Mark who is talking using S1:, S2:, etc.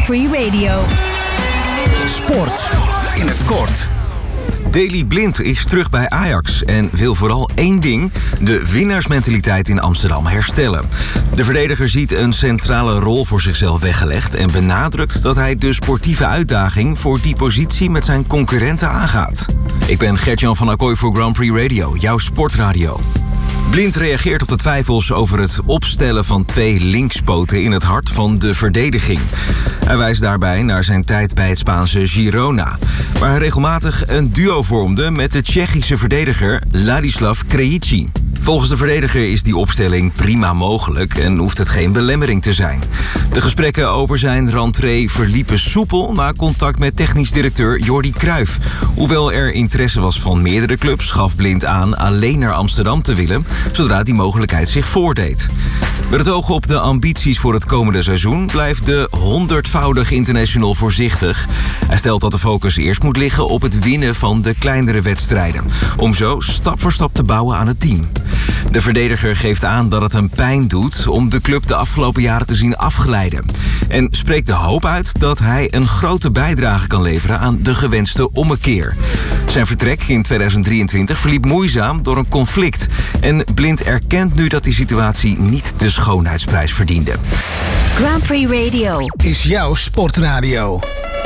S1: Prix Radio.
S2: Sport in het kort.
S3: Daley Blind is terug bij Ajax en wil vooral één ding: de winnaarsmentaliteit in Amsterdam herstellen. De verdediger ziet een centrale rol voor zichzelf weggelegd en benadrukt dat hij de sportieve uitdaging voor die positie met zijn concurrenten aangaat. Ik ben Gert-Jan van Acquoy voor Grand Prix Radio, jouw sportradio. Blind reageert op de twijfels over het opstellen van 2 linkspoten in het hart van de verdediging. Hij wijst daarbij naar zijn tijd bij het Spaanse Girona, waar hij regelmatig een duo vormde met de Tsjechische verdediger Ladislav Krejci. Volgens de verdediger is die opstelling prima mogelijk en hoeft het geen belemmering te zijn. De gesprekken over zijn rentree verliepen soepel na contact met technisch directeur Jordi Cruijff. Hoewel er interesse was van meerdere clubs, gaf Blind aan alleen naar Amsterdam te willen, zodra die mogelijkheid zich voordeed. Met het oog op de ambities voor het komende seizoen blijft de 100-voudig international voorzichtig. Hij stelt dat de focus eerst moet liggen op het winnen van de kleinere wedstrijden, om zo stap voor stap te bouwen aan het team. De verdediger geeft aan dat het hem pijn doet om de club de afgelopen jaren te zien afglijden. En spreekt de hoop uit dat hij een grote bijdrage kan leveren aan de gewenste ommekeer. Zijn vertrek in 2023 verliep moeizaam door een conflict. En Blind erkent nu dat die situatie niet de schoonheidsprijs verdiende.
S1: Grand Prix Radio
S2: Is jouw sportradio.